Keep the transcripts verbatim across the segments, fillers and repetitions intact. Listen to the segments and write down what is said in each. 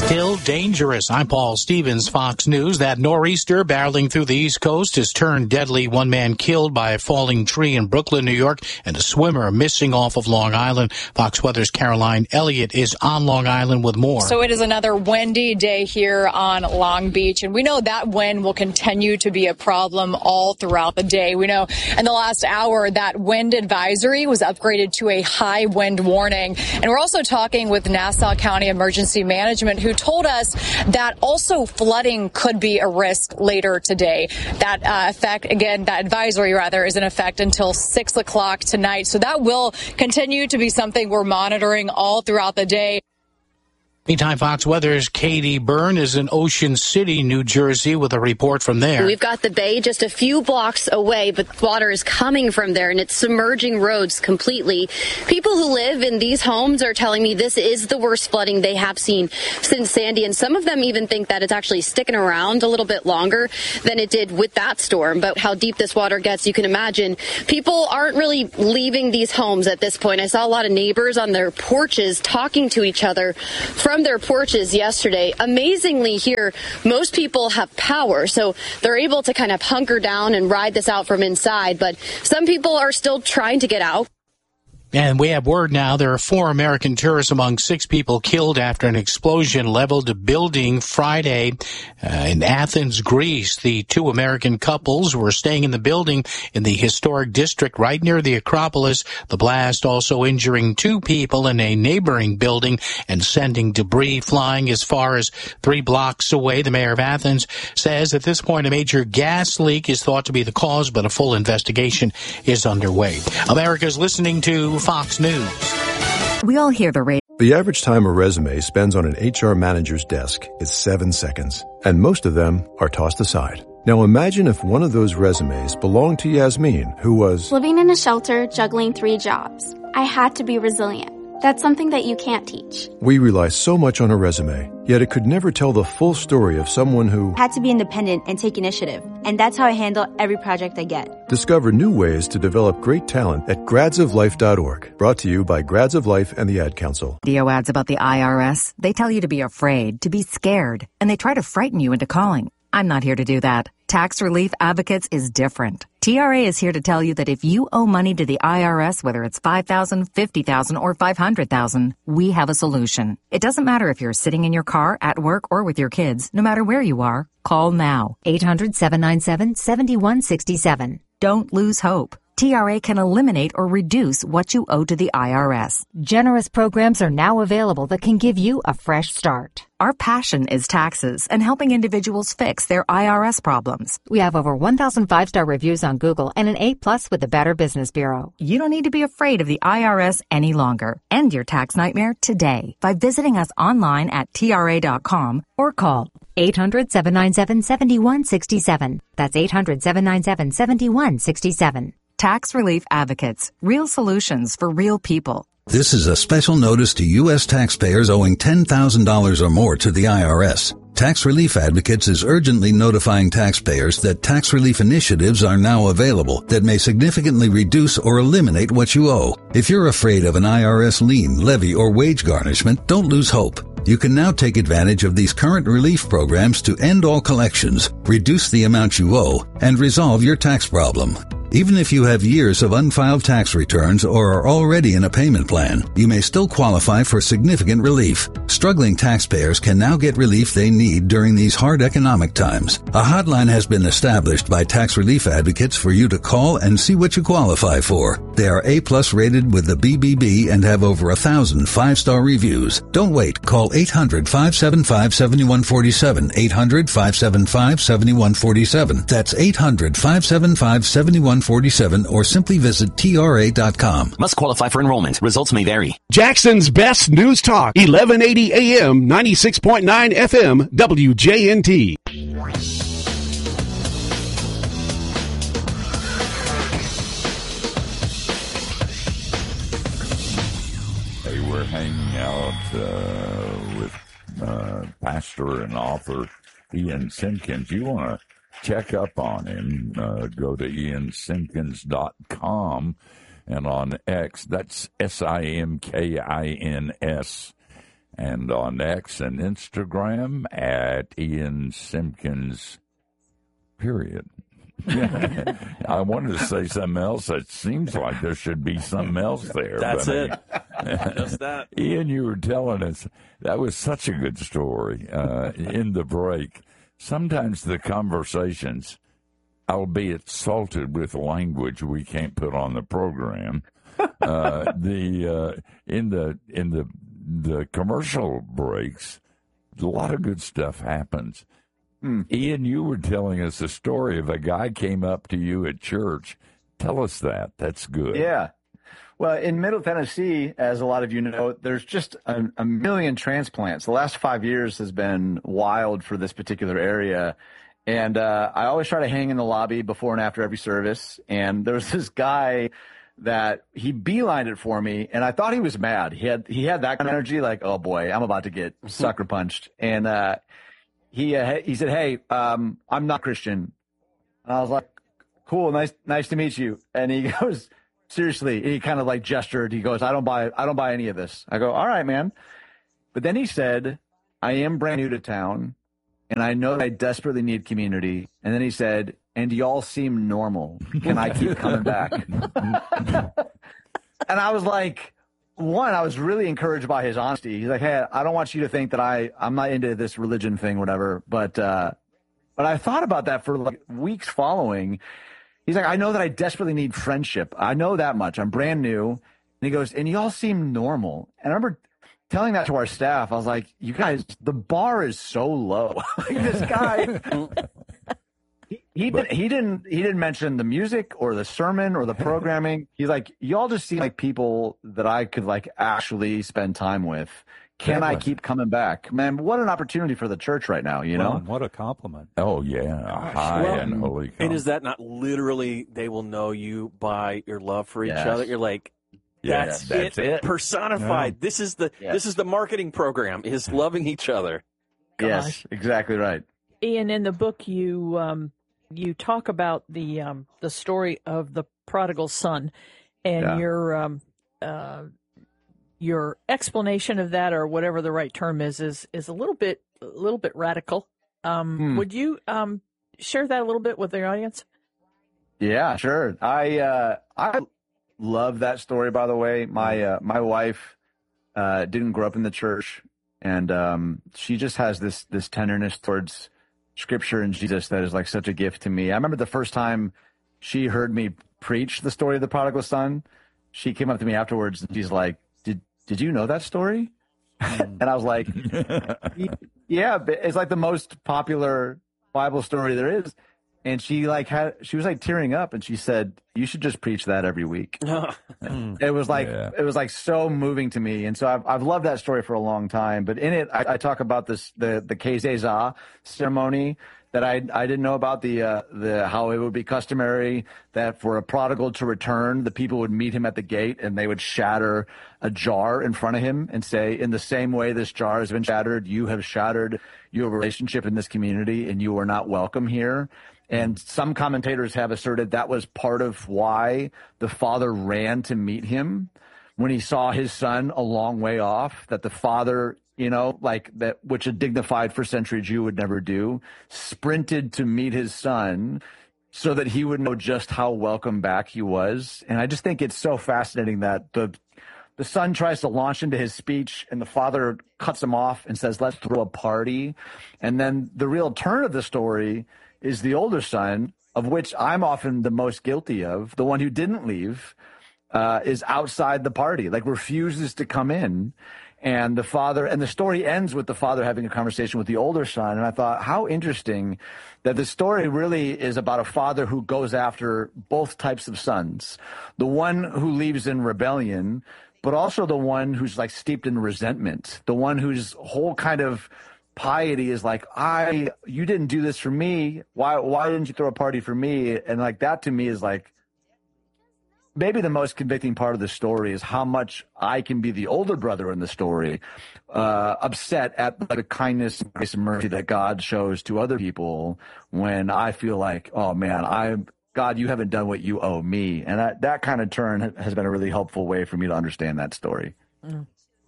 Still dangerous. I'm Paul Stevens, Fox News. That nor'easter barreling through the East Coast has turned deadly. One man killed by a falling tree in Brooklyn, New York, and a swimmer missing off of Long Island. Fox Weather's Caroline Elliott is on Long Island with more. So it is another windy day here on Long Beach, and we know that wind will continue to be a problem all throughout the day. We know in the last hour that wind advisory was upgraded to a high wind warning. And we're also talking with Nassau County Emergency Management, who told us that also flooding could be a risk later today. That uh, effect, again, that advisory rather, is in effect until six o'clock tonight. So that will continue to be something we're monitoring all throughout the day. Meantime, Fox Weather's Katie Byrne is in Ocean City, New Jersey, with a report from there. We've got the bay just a few blocks away, but water is coming from there, and it's submerging roads completely. People who live in these homes are telling me this is the worst flooding they have seen since Sandy, and some of them even think that it's actually sticking around a little bit longer than it did with that storm. But how deep this water gets, you can imagine. People aren't really leaving these homes at this point. I saw a lot of neighbors on their porches talking to each other from From their porches yesterday. Amazingly here, most people have power, so they're able to kind of hunker down and ride this out from inside, but some people are still trying to get out. And we have word now there are four American tourists among six people killed after an explosion leveled a building Friday uh, in Athens, Greece. The two American couples were staying in the building in the historic district right near the Acropolis. The blast also injuring two people in a neighboring building and sending debris flying as far as three blocks away. The mayor of Athens says at this point a major gas leak is thought to be the cause, but a full investigation is underway. America's listening to Fox News. We all hear the radio. The average time a resume spends on an H R manager's desk is seven seconds, and most of them are tossed aside. Now imagine if one of those resumes belonged to Yasmin, who was living in a shelter, juggling three jobs. I had to be resilient. That's something that you can't teach. We rely so much on a resume, yet it could never tell the full story of someone who had to be independent and take initiative. And that's how I handle every project I get. Discover new ways to develop great talent at grads of life dot org. Brought to you by Grads of Life and the Ad Council. Video ads about the I R S. They tell you to be afraid, to be scared, and they try to frighten you into calling. I'm not here to do that. Tax Relief Advocates is different. T R A is here to tell you that if you owe money to the I R S, whether it's five thousand dollars, fifty thousand dollars, or five hundred thousand dollars, we have a solution. It doesn't matter if you're sitting in your car, at work, or with your kids. No matter where you are, call now. eight hundred, seven nine seven, seven one six seven. Don't lose hope. T R A can eliminate or reduce what you owe to the I R S. Generous programs are now available that can give you a fresh start. Our passion is taxes and helping individuals fix their I R S problems. We have over one thousand five-star reviews on Google and an A plus with the Better Business Bureau. You don't need to be afraid of the I R S any longer. End your tax nightmare today by visiting us online at T R A dot com or call eight hundred, seven nine seven, seven one six seven. That's eight hundred, seven nine seven, seven one six seven. Tax Relief Advocates. Real solutions for real people. This is a special notice to U S taxpayers owing ten thousand dollars or more to the I R S. Tax Relief Advocates is urgently notifying taxpayers that tax relief initiatives are now available that may significantly reduce or eliminate what you owe. If you're afraid of an I R S lien, levy, or wage garnishment, don't lose hope. You can now take advantage of these current relief programs to end all collections, reduce the amount you owe, and resolve your tax problem. Even if you have years of unfiled tax returns or are already in a payment plan, you may still qualify for significant relief. Struggling taxpayers can now get relief they need during these hard economic times. A hotline has been established by Tax Relief Advocates for you to call and see what you qualify for. They are A-plus rated with the B B B and have over a thousand five-star reviews. Don't wait. Call eight hundred, five seven five, seven one four seven. eight hundred, five seven five, seven one four seven. That's eight hundred, five seven five, seven one four seven or simply visit T R A dot com. Must qualify for enrollment. Results may vary. Jackson's Best News Talk, eleven eighty A M, ninety-six point nine F M, W J N T. Hey, we're hanging out uh, with uh, pastor and author Ian Simpkins. You want to check up on him, uh, go to ian simpkins dot com, and on X, that's S I M K I N S, and on X and Instagram at Ian Simpkins, period. I wanted to say something else. It seems like there should be something else there. That's but, it. Just that. Ian, you were telling us that was such a good story uh, in the break. Sometimes the conversations, albeit salted with language we can't put on the program, uh, the uh, in the in the the commercial breaks, a lot of good stuff happens. Mm. Ian, you were telling us a story of a guy came up to you at church. Tell us that. That's good. Yeah. Well, in Middle Tennessee, as a lot of you know, there's just a, a million transplants. The last five years has been wild for this particular area. And uh, I always try to hang in the lobby before and after every service. And there was this guy that he beelined it for me, and I thought he was mad. He had he had that kind of energy, like, oh boy, I'm about to get sucker punched. And uh, he uh, he said, hey, um, I'm not Christian. And I was like, cool, nice nice to meet you. And he goes, seriously, he kind of like gestured. He goes, I don't buy I don't buy any of this. I go, all right, man. But then he said, I am brand new to town, and I know that I desperately need community. And then he said, and y'all seem normal. Can I keep coming back? And I was like, one, I was really encouraged by his honesty. He's like, hey, I don't want you to think that I, I'm not into this religion thing, whatever. But, uh, but I thought about that for like weeks following. He's like, I know that I desperately need friendship. I know that much. I'm brand new. And he goes, and y'all seem normal. And I remember telling that to our staff. I was like, you guys, the bar is so low. Like this guy... He didn't, he didn't he didn't mention the music or the sermon or the programming. He's like, y'all just seem like people that I could like actually spend time with. Can Definitely. I keep coming back? Man, what an opportunity for the church right now, you well, know? What a compliment. Oh, yeah. A high well, and holy compliment. And is that not literally they will know you by your love for each yes. other? You're like, that's, yes, that's it, it. Personified. Yeah. This is the yes. this is the marketing program, is loving each other. Gosh. Yes, exactly right. Ian, in the book, you... um you talk about the um, the story of the prodigal son, and yeah. your um, uh, your explanation of that, or whatever the right term is, is is a little bit a little bit radical. Um, hmm. Would you um, share that a little bit with the audience? Yeah, sure. I uh, I love that story. By the way, my uh, my wife uh, didn't grow up in the church, and um, she just has this this tenderness towards Scripture and Jesus that is like such a gift to me. I remember the first time she heard me preach the story of the prodigal son, she came up to me afterwards and she's like, did did you know that story? And I was like, yeah, it's like the most popular Bible story there is. And she like had, she was like tearing up, and she said, you should just preach that every week. It was like, yeah. it was like so moving to me. And so I've, I've loved that story for a long time, but in it, I, I talk about this, the, the Kezazah ceremony that I, I didn't know about, the, uh, the, how it would be customary that for a prodigal to return, the people would meet him at the gate and they would shatter a jar in front of him and say, in the same way this jar has been shattered, you have shattered your relationship in this community and you are not welcome here. And some commentators have asserted that was part of why the father ran to meet him when he saw his son a long way off, that the father, you know, like that, which a dignified first century Jew would never do, sprinted to meet his son so that he would know just how welcome back he was. And I just think it's so fascinating that the the son tries to launch into his speech and the father cuts him off and says, let's throw a party. And then the real turn of the story is the older son, of which I'm often the most guilty of, the one who didn't leave, uh, is outside the party, like refuses to come in. And the father, and the story ends with the father having a conversation with the older son. And I thought, how interesting that the story really is about a father who goes after both types of sons. The one who leaves in rebellion, but also the one who's like steeped in resentment, the one whose whole kind of piety is like, I, you didn't do this for me. Why, why didn't you throw a party for me? And like that to me is like, maybe the most convicting part of the story is how much I can be the older brother in the story, uh, upset at the kindness, grace, and mercy that God shows to other people when I feel like, oh man, I'm, God, you haven't done what you owe me. And that, that kind of turn has been a really helpful way for me to understand that story. Mm.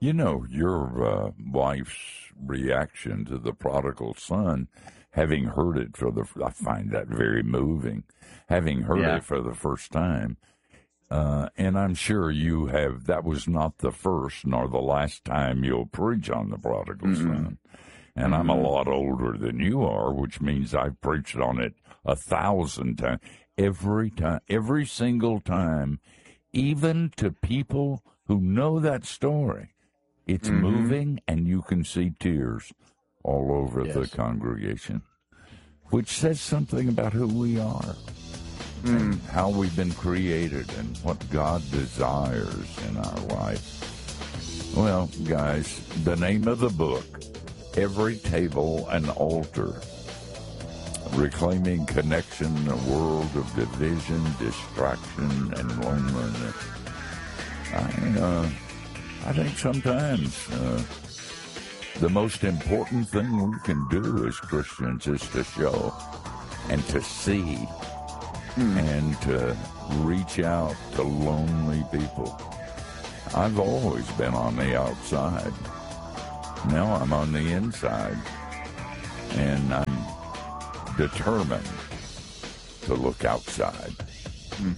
You know, your uh, wife's reaction to the prodigal son, having heard it for the, I find that very moving, having heard yeah. it for the first time. Uh, and I'm sure you have, that was not the first nor the last time you'll preach on the prodigal mm-hmm. son. And mm-hmm. I'm a lot older than you are, which means I've preached on it a thousand times. Every time, every single time, even to people who know that story, it's mm-hmm. moving, and you can see tears all over yes. the congregation, which says something about who we are, mm. and how we've been created, and what God desires in our life. Well, guys, the name of the book, Every Table an Altar, Reclaiming Connection in a World of Division, Distraction, and Loneliness. I, uh, I think sometimes uh, the most important thing we can do as Christians is to show and to see mm. and to reach out to lonely people. I've always been on the outside. Now I'm on the inside, and I'm determined to look outside. Mm.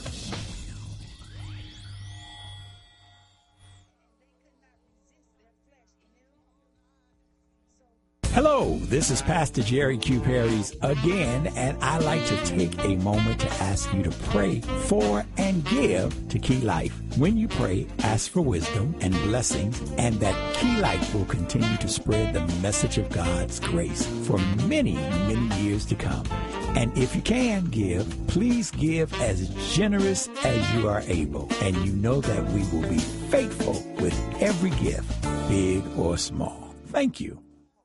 Hello, this is Pastor Jerry Q. Perry's again, and I like to take a moment to ask you to pray for and give to Key Life. When you pray, ask for wisdom and blessings, and that Key Life will continue to spread the message of God's grace for many, many years to come. And if you can give, please give as generous as you are able, and you know that we will be faithful with every gift, big or small. Thank you.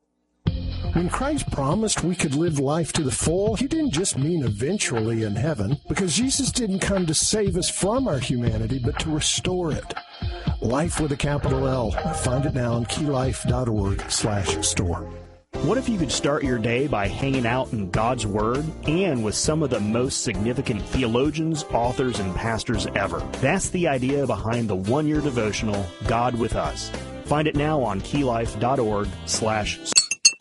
When Christ promised we could live life to the full, he didn't just mean eventually in heaven, because Jesus didn't come to save us from our humanity, but to restore it. Life with a capital L. Find it now on keylife.org slash store. What if you could start your day by hanging out in God's Word and with some of the most significant theologians, authors, and pastors ever? That's the idea behind the one-year devotional, God with Us. Find it now on keylife.org slash store.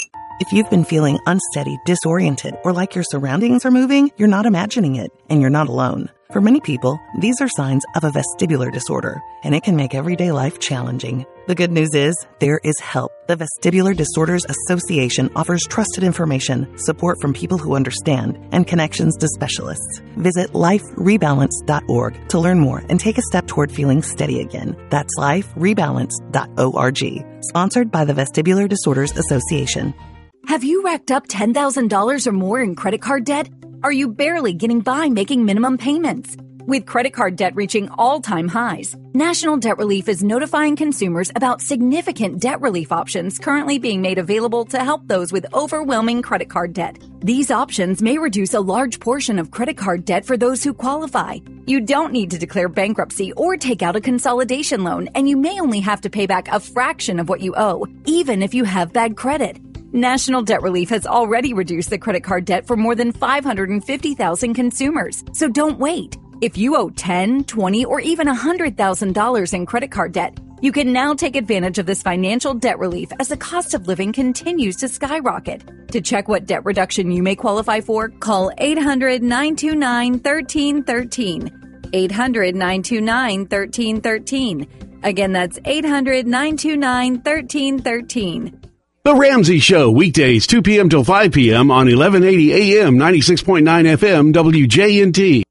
If you've been feeling unsteady, disoriented, or like your surroundings are moving, you're not imagining it, and you're not alone. For many people, these are signs of a vestibular disorder, and it can make everyday life challenging. The good news is, there is help. The Vestibular Disorders Association offers trusted information, support from people who understand, and connections to specialists. Visit life rebalance dot org to learn more and take a step toward feeling steady again. That's life rebalance dot org. Sponsored by the Vestibular Disorders Association. Have you racked up ten thousand dollars or more in credit card debt? Are you barely getting by making minimum payments? With credit card debt reaching all-time highs, National Debt Relief is notifying consumers about significant debt relief options currently being made available to help those with overwhelming credit card debt. These options may reduce a large portion of credit card debt for those who qualify. You don't need to declare bankruptcy or take out a consolidation loan, and you may only have to pay back a fraction of what you owe, even if you have bad credit. National Debt Relief has already reduced the credit card debt for more than five hundred fifty thousand consumers, so don't wait. If you owe ten thousand dollars, twenty thousand dollars, or even one hundred thousand dollars in credit card debt, you can now take advantage of this financial debt relief as the cost of living continues to skyrocket. To check what debt reduction you may qualify for, call eight hundred, nine two nine, one three one three. eight hundred, nine two nine, one three one three. Again, that's eight hundred, nine two nine, one three one three. The Ramsey Show, weekdays, two p.m. till five p.m. on eleven eighty A M, ninety-six point nine F M, W J N T.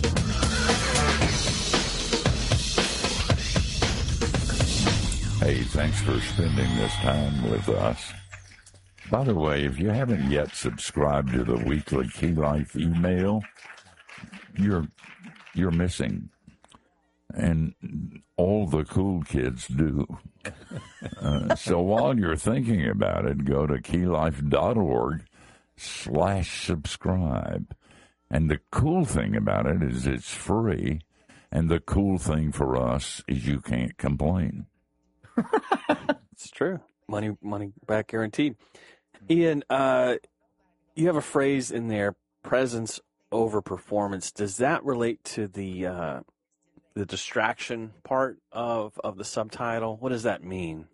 Hey, thanks for spending this time with us. By the way, if you haven't yet subscribed to the weekly Key Life email, you're you're missing. And all the cool kids do. Uh, so while you're thinking about it, go to keylife.org slash subscribe. And the cool thing about it is it's free. And the cool thing for us is you can't complain. It's true. Money, money back guaranteed. Ian, uh, you have a phrase in there, presence over performance. Does that relate to the uh, the distraction part of, of the subtitle. What does that mean?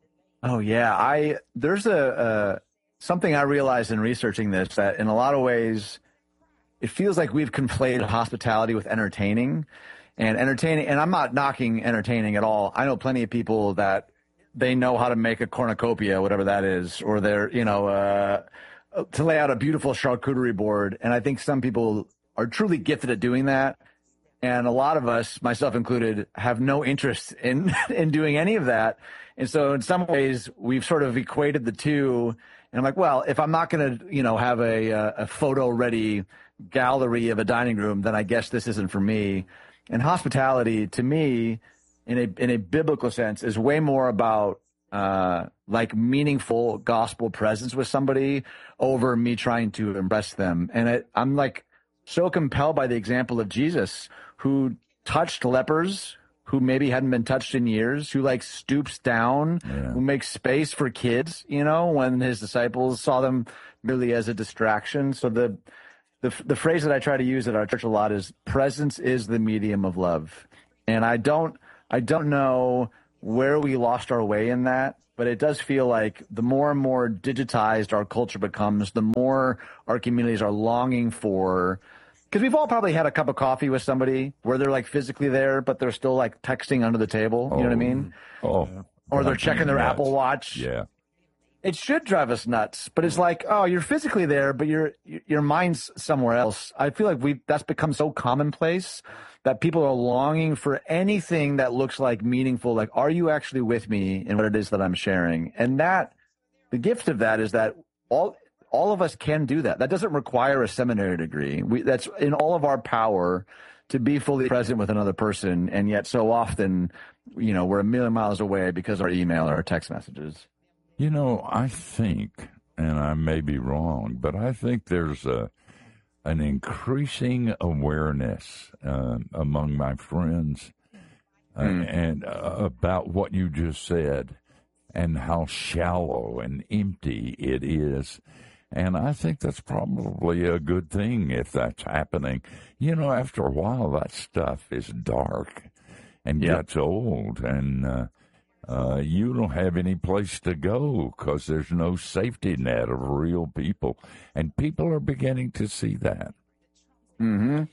Oh yeah, I there's a, a something I realized in researching this, that in a lot of ways it feels like we've conflated hospitality with entertaining. And entertaining, and I'm not knocking entertaining at all. I know plenty of people that they know how to make a cornucopia, whatever that is, or they're, you know, uh, to lay out a beautiful charcuterie board. And I think some people are truly gifted at doing that. And a lot of us, myself included, have no interest in, in doing any of that. And so in some ways, we've sort of equated the two. And I'm like, well, if I'm not going to, you know, have a, a photo ready gallery of a dining room, then I guess this isn't for me. And hospitality, to me, in a in a biblical sense, is way more about uh, like meaningful gospel presence with somebody over me trying to impress them. And it, I'm like so compelled by the example of Jesus, who touched lepers who maybe hadn't been touched in years, who like stoops down, yeah. who makes space for kids, you know, when his disciples saw them merely as a distraction. So the The, the phrase that I try to use at our church a lot is presence is the medium of love. And I don't, I don't know where we lost our way in that, but it does feel like the more and more digitized our culture becomes, the more our communities are longing for, because we've all probably had a cup of coffee with somebody where they're like physically there, but they're still like texting under the table. You oh, know what I mean? Oh, or they're checking their nuts. Apple Watch. Yeah. It should drive us nuts, but it's like, oh, you're physically there, but your your mind's somewhere else. I feel like we that's become so commonplace that people are longing for anything that looks like meaningful. Like, are you actually with me in what it is that I'm sharing? And that, the gift of that is that all all of us can do that. That doesn't require a seminary degree. We, that's in all of our power to be fully present with another person, and yet so often, you know, we're a million miles away because of our email or our text messages. You know, I think, and I may be wrong, but I think there's a an increasing awareness uh, among my friends uh, mm. and uh, about what you just said and how shallow and empty it is. And I think that's probably a good thing if that's happening. You know, after a while, that stuff is dark and yep. gets old, and uh, Uh, you don't have any place to go because there's no safety net of real people. And people are beginning to see that. Mm-hmm.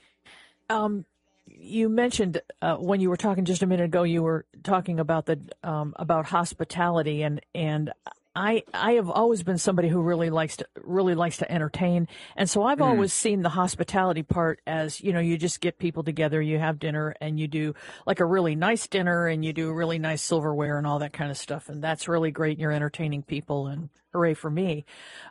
Um, you mentioned uh, when you were talking just a minute ago, you were talking about the um, about hospitality, and and I I have always been somebody who really likes to really likes to entertain, and so I've mm. always seen the hospitality part as, you know, you just get people together, you have dinner, and you do like a really nice dinner, and you do really nice silverware and all that kind of stuff, and that's really great, and you're entertaining people, and hooray for me.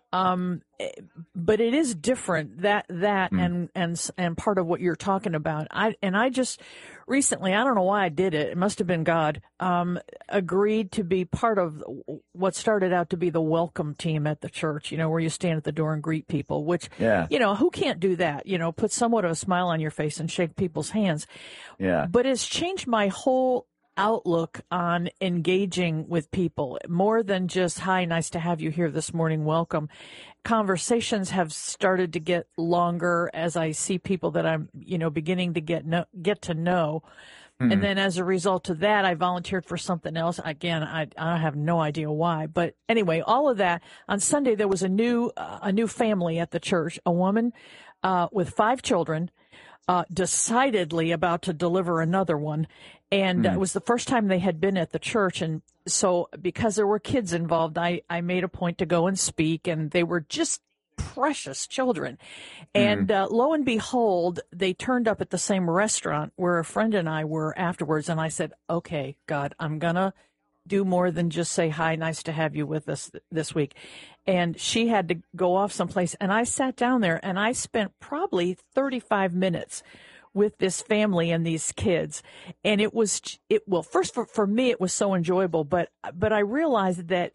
Um, but it is different, that that mm. and and and part of what you're talking about. I and I just recently, I don't know why I did it. It must have been God. Um, agreed to be part of what started out to be the welcome team at the church. You know, where you stand at the door and greet people. Which, yeah. you know, who can't do that? You know, put somewhat of a smile on your face and shake people's hands. Yeah. But it's changed my whole outlook on engaging with people, more than just, hi, nice to have you here this morning, welcome. Conversations have started to get longer as I see people that I'm, you know, beginning to get know, get to know. Mm-hmm. And then as a result of that, I volunteered for something else. Again, I, I have no idea why. But anyway, all of that. On Sunday, there was a new, uh, a new family at the church, a woman uh, with five children, Uh, decidedly about to deliver another one. And mm. uh, it was the first time they had been at the church. And so because there were kids involved, I, I made a point to go and speak, and they were just precious children. And mm. uh, lo and behold, they turned up at the same restaurant where a friend and I were afterwards. And I said, okay, God, I'm going to do more than just say, hi, nice to have you with us th- this week. And she had to go off someplace, and I sat down there, and I spent probably thirty-five minutes with this family and these kids. And it was, it well, first for, for me, it was so enjoyable, but, but I realized that,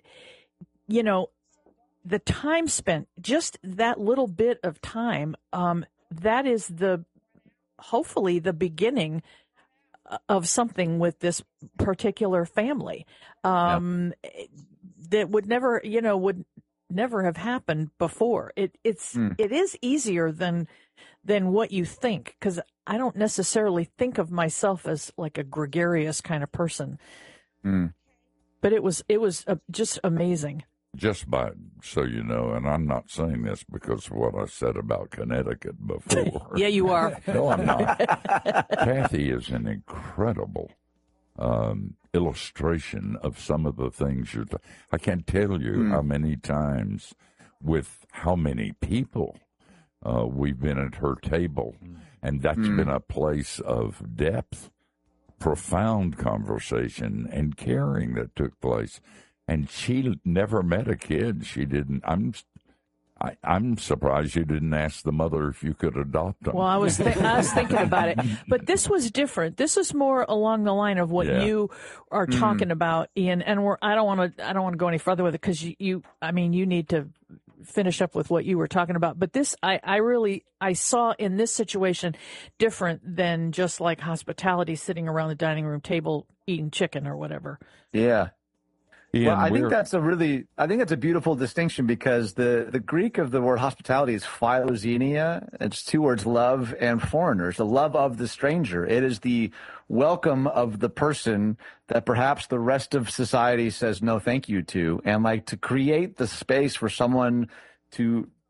you know, the time spent, just that little bit of time, um, that is the, hopefully the beginning of something with this particular family, um, yep. that would never, you know, would never have happened before. It, it's, mm. it is easier than, than what you think. Cause I don't necessarily think of myself as like a gregarious kind of person. Mm. But it was it was uh, just amazing. Just by, so you know, and I'm not saying this because of what I said about Connecticut before. Yeah, you are. No, I'm not. Kathy is an incredible um, illustration of some of the things you're. T- I can't tell you mm. how many times, with how many people, uh, we've been at her table, mm. and that's mm. been a place of depth, profound conversation, and caring that took place. And she never met a kid. She didn't. I'm. I, I'm surprised you didn't ask the mother if you could adopt them. Well, I was th- I was thinking about it, but this was different. This is more along the line of what yeah. you are talking mm. about, Ian. And we're, I don't want to I don't want to go any further with it because you, you. I mean, you need to finish up with what you were talking about. But this, I, I really I saw in this situation different than just like hospitality, sitting around the dining room table eating chicken or whatever. Yeah. Ian, well, I we're... think that's a really, I think that's a beautiful distinction because the, the Greek of the word hospitality is philoxenia. It's two words, love and foreigners, the love of the stranger. It is the welcome of the person that perhaps the rest of society says no thank you to, and like to create the space for someone to